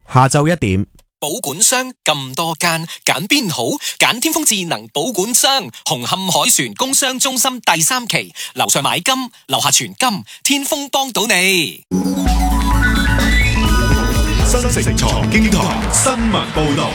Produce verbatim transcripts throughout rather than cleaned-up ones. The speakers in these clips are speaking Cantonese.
下晝一點。 保管箱咁多間，揀邊好？揀天風智能保管箱，紅磡海船工商中心第三期，樓上買金，樓下存金，天風幫到你。 新城財經台新聞報道。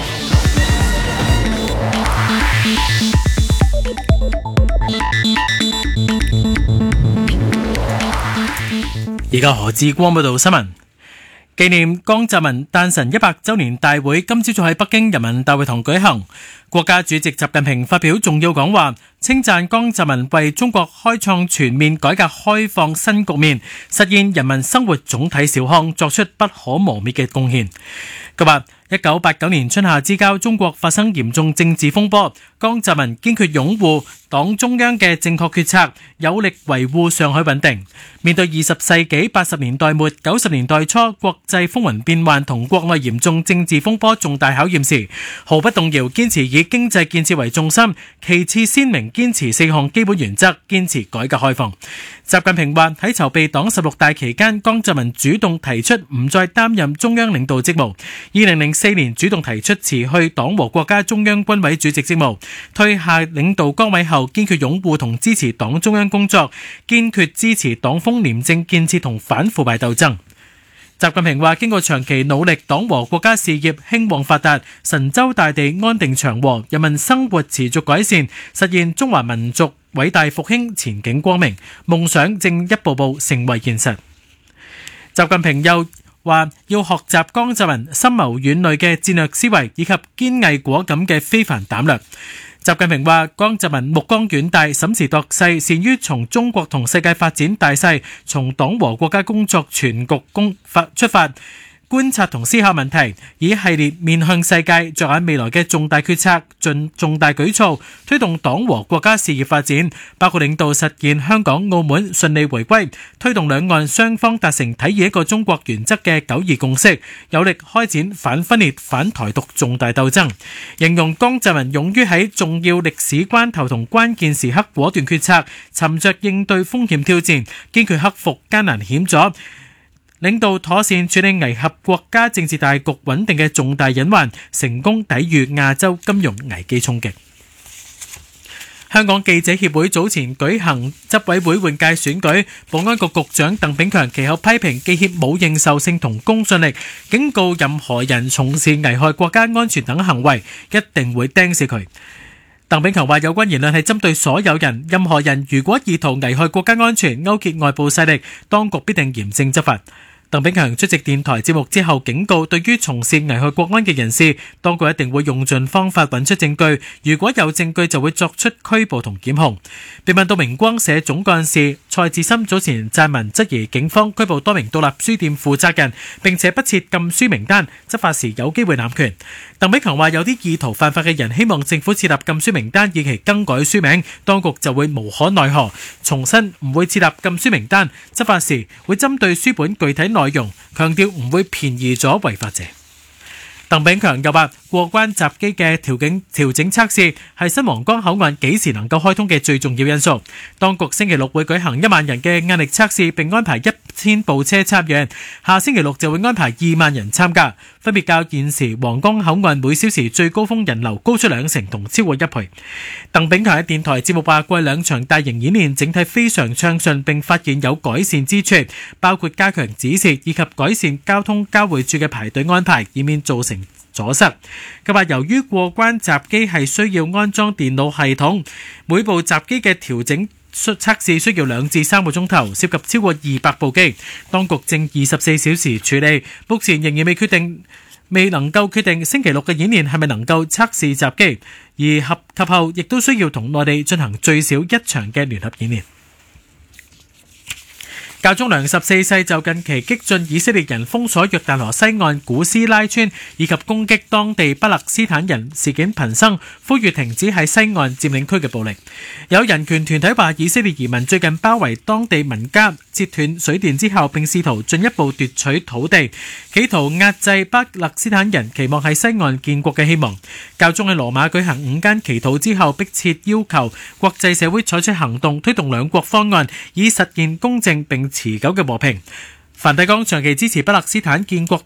而家何志光報道新聞。紀念江澤民誕辰一百周年大會今朝早喺北京人民大會堂舉行，國家主席習近平發表重要講話，稱讚江澤民為中國開創全面改革開放新局面，實現人民生活總體小康作出不可磨滅嘅貢獻。佢話一九八九年春夏之交，中國發生嚴重政治風波，江澤民堅決擁護黨中央嘅正確決策，有力維護上海穩定。面對二十世紀八十年代末九十年代初國際風雲變幻同國內嚴重政治風波重大考驗時，毫不動搖堅持以經濟建設為重心，其次鮮明堅持四項基本原則，堅持改革開放。習近平話喺籌備黨十六大期間，江澤民主動提出唔再擔任中央領導職務。二零零四年主動提出辭去黨和國家中央軍委主席職務，退下領導崗位後，堅決擁護同支持黨中央工作，堅決支持黨風廉政建設同反腐敗鬥爭。習近平話經過長期努力，黨和國家事業興旺發達，神州大地安定祥和，人民生活持續改善，實現中華民族偉大復興前景光明，夢想正一步步成為現實。習近平又話要學習江澤民深謀遠慮嘅戰略思維以及堅毅果敢嘅非凡膽略。習近平話江澤民目光遠大，審時度勢，善於從中國同世界發展大勢，從黨和國家工作全局工發出發，觀察同思考問題，以系列面向世界、着眼未來嘅重大決策、盡重大舉措，推動黨和國家事業發展，包括領導實現香港、澳門順利回歸，推動兩岸雙方達成體現一個中國原則嘅九二共識，有力開展反分裂、反台獨重大鬥爭。形容江澤民勇於喺重要歷史關頭同關鍵時刻果斷決策，沉着應對風險挑戰，堅決克服艱難險阻，領導妥善處理危及國家政治大局穩定嘅重大隱患，成功抵禦亞洲金融危機衝擊。香港記者協會早前舉行執委會換屆選舉，保安局局長鄧炳強其後批評記協冇認受性同公信力，警告任何人從事危害國家安全等行為，一定會釘死佢。鄧炳強話有關言論係針對所有人，任何人如果意圖危害國家安全、勾結外部勢力，當局必定嚴正執法。鄧炳強出席電台節目之後警告，對於從事危害國安嘅人士，當局一定會用盡方法揾出證據，如果有證據就會作出拘捕同檢控。被問到明光社總幹事蔡志森早前撰文質疑警方拘捕多名獨立書店負責人，並且不設禁書名單，執法時有機會濫權。鄧炳強話有啲意圖犯法嘅人希望政府設立禁書名單以期更改書名，當局就會無可奈何。重申唔會設立禁書名單，執法時會針對書本具體內容，強調唔會便宜咗違法者。鄧炳強又話過關閘機嘅調整調整測試係新皇崗口岸幾時能夠開通嘅最重要因素。當局星期六會舉行一萬人嘅壓力測試，並安排一千部車參與，下星期六就會安排二萬人參加，分別較現時皇崗口岸每小時最高峰人流高出兩成同超過一倍。鄧炳強喺電台節目話過去兩場大型演練整體非常暢順，並發現有改善之處，包括加強指示以及改善交通交匯處嘅排隊安排，以免造成阻塞。佢話由於過關閘機係需要安裝電腦系統，每部閘機嘅調整測試需要兩至三個鐘頭，涉及超過二百部機，當局正二十四小時處理，目前仍然未決定未能夠決定星期六嘅演練係咪能夠測試閘機，而合及後亦都需要同內地進行最少一場嘅聯合演練。教宗良十四世就近期激進以色列人封鎖約旦河西岸古斯拉村以及攻擊當地巴勒斯坦人事件頻生，呼籲停止喺西岸佔領區嘅暴力。有人權團體話，以色列移民最近包圍當地民家，截斷水電之後，並試圖進一步奪取土地，企圖壓制巴勒斯坦人期望喺西岸建國嘅希望。教宗喺羅馬舉行午間祈禱之後，迫切要求國際社會採取行動，推動兩國方案，以實現公正並持久嘅和平。梵蒂岡長期支持巴勒斯坦建國